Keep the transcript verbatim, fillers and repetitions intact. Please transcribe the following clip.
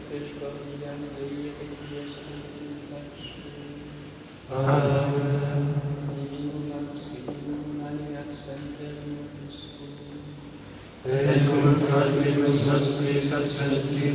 és famiglia Dei e Dio Spiritus. Amen. Divinum auxilium aliat semper nobiscum. Et cum fratrimus nostris absenti